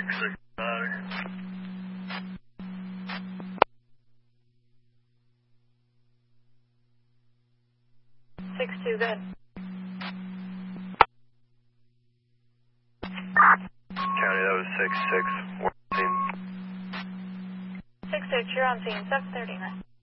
6-2, good. County, that was 6-6. 6-6, you're on scene, 739.